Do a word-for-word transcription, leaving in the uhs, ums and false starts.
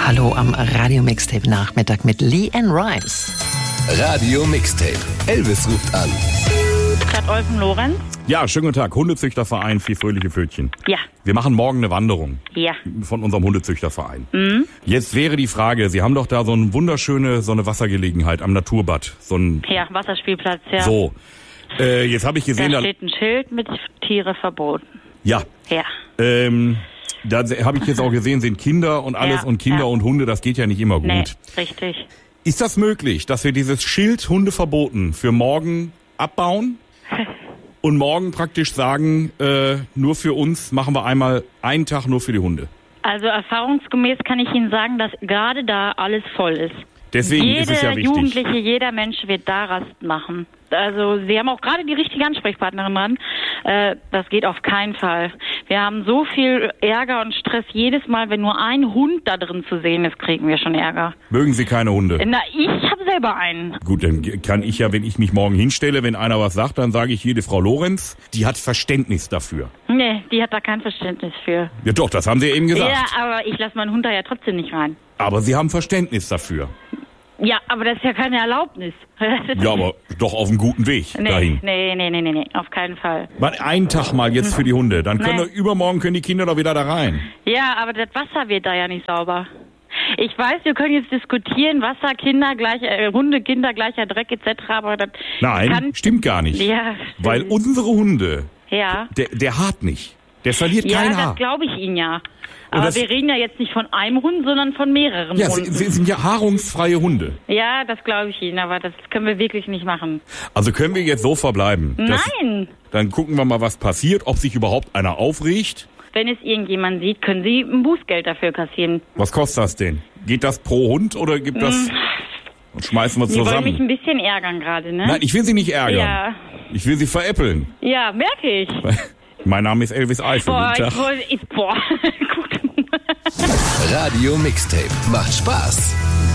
Hallo am Radio Mixtape Nachmittag mit LeAnn Rimes. Radio Mixtape. Elvis ruft an. Stadt Olpen-Lorenz. Ja, schönen guten Tag. Hundezüchterverein Vier Fröhliche Pfötchen. Ja. Wir machen morgen eine Wanderung. Ja. Von unserem Hundezüchterverein. Mhm. Jetzt wäre die Frage, Sie haben doch da so eine wunderschöne, so eine Wassergelegenheit am Naturbad. So ein, Ja, Wasserspielplatz, ja. so. Äh, jetzt habe ich gesehen, Da da, steht ein Schild mit Tiere verboten. ja, Ja. ähm, da habe ich jetzt auch gesehen, sind Kinder und alles Ja, und Kinder ja. und Hunde, das geht ja nicht immer gut. Nee, richtig. Ist das möglich, dass wir dieses Schild Hunde verboten für morgen abbauen und morgen praktisch sagen, äh, nur für uns machen wir einmal einen Tag nur für die Hunde? Also erfahrungsgemäß kann ich Ihnen sagen, dass gerade da alles voll ist. Deswegen Jede ist es ja wichtig. Jugendliche, jeder Mensch wird da Rast machen. Also Sie haben auch gerade die richtige Ansprechpartnerin dran. Äh, das geht auf keinen Fall. Wir haben so viel Ärger und Stress jedes Mal, wenn nur ein Hund da drin zu sehen ist, kriegen wir schon Ärger. Mögen Sie keine Hunde? Na, ich habe selber einen. Gut, dann kann ich ja, wenn ich mich morgen hinstelle, wenn einer was sagt, dann sage ich hier, die Frau Lorenz, die hat Verständnis dafür. Nee, die hat da kein Verständnis für. Ja doch, das haben Sie eben gesagt. Ja, aber ich lasse meinen Hund da ja trotzdem nicht rein. Aber Sie haben Verständnis dafür. Ja, aber das ist ja keine Erlaubnis. Ja, aber doch auf einem guten Weg nee, dahin. Nee, nee, nee, nee, nee, auf keinen Fall. Mal einen Tag mal jetzt für die Hunde, dann können Nee. doch übermorgen können die Kinder doch wieder da rein. Ja, aber das Wasser wird da ja nicht sauber. Ich weiß, wir können jetzt diskutieren, Wasser, Kinder, gleich, äh, Hunde, Kinder, gleicher Dreck et cetera, aber das Nein, kann... stimmt gar nicht. Ja, Weil unsere Hunde, ja, der, der hart nicht. Der verliert ja, kein Haar. das glaube ich Ihnen ja. Und Aber das- wir reden ja jetzt nicht von einem Hund, sondern von mehreren Ja, sie, Hunden. sie sind ja haarungsfreie Hunde. Ja, das glaube ich Ihnen, aber das können wir wirklich nicht machen. Also können wir jetzt so verbleiben. dass- Nein! Dann gucken wir mal, was passiert, ob sich überhaupt einer aufregt. Wenn es irgendjemand sieht, können Sie ein Bußgeld dafür kassieren. Was kostet das denn? Geht das pro Hund oder gibt das... Und schmeißen wir Sie wollen mich zusammen. ein bisschen ärgern gerade, ne? Nein, ich will Sie nicht ärgern. Ja, Ich will Sie veräppeln. ja, merke ich. Mein Name ist Elvis Eifel. Boah, Guten ich Tag. wollte, ich, boah, gut. Radio Mixtape. Macht Spaß.